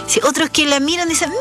Sí, otros que la miran y dicen,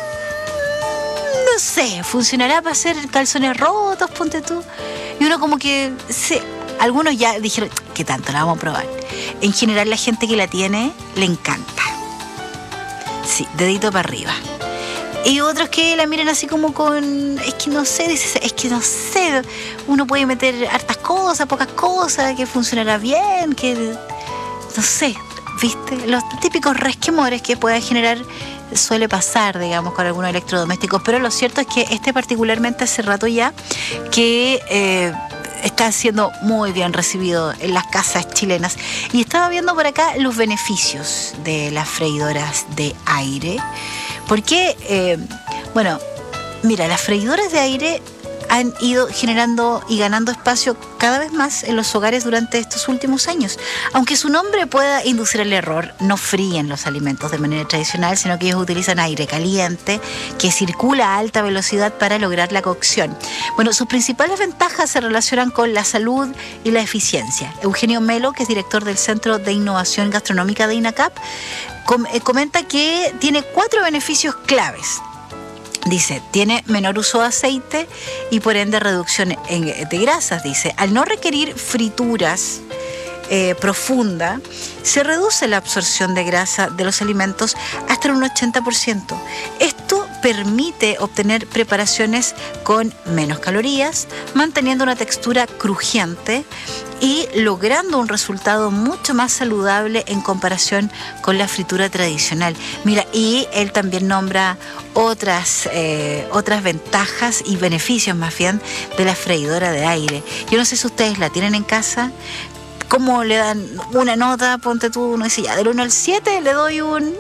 no sé, ¿funcionará para hacer calzones rotos, ponte tú? Y uno como que, algunos ya dijeron, ¿qué tanto la vamos a probar? En general la gente que la tiene le encanta. Sí, dedito para arriba. Y otros que la miran así como con, es que no sé, dice, es que no sé, uno puede meter hartas cosas, pocas cosas, que funcionará bien, que no sé, ¿viste? Los típicos resquemores que puede generar suele pasar, digamos, con algunos electrodomésticos, pero lo cierto es que particularmente hace rato ya que está siendo muy bien recibido en las casas chilenas. Y estaba viendo por acá los beneficios de las freidoras de aire, porque, bueno, mira, las freidoras de aire han ido generando y ganando espacio cada vez más en los hogares durante estos últimos años. Aunque su nombre pueda inducir el error, no fríen los alimentos de manera tradicional, sino que ellos utilizan aire caliente que circula a alta velocidad para lograr la cocción. Bueno, sus principales ventajas se relacionan con la salud y la eficiencia. Eugenio Melo, que es director del Centro de Innovación Gastronómica de INACAP, comenta que tiene 4 beneficios claves. Dice, tiene menor uso de aceite y por ende reducción de grasas. Dice, al no requerir frituras profunda, se reduce la absorción de grasa de los alimentos hasta un 80%. Esto permite obtener preparaciones con menos calorías, manteniendo una textura crujiente y logrando un resultado mucho más saludable en comparación con la fritura tradicional. Mira, y él también nombra otras ventajas y beneficios más bien de la freidora de aire. Yo no sé si ustedes la tienen en casa. ¿Cómo le dan una nota? Ponte tú, uno dice, ya, del 1 al 7 le doy un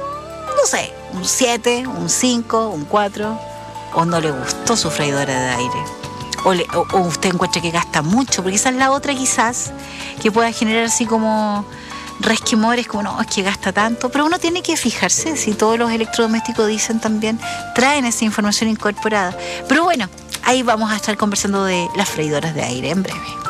7, un 5, un 4, o no le gustó su freidora de aire. O usted encuentra que gasta mucho, porque esa es la otra quizás que pueda generar así como resquemores, como no, es que gasta tanto, pero uno tiene que fijarse si todos los electrodomésticos dicen también, traen esa información incorporada. Pero bueno, ahí vamos a estar conversando de las freidoras de aire en breve.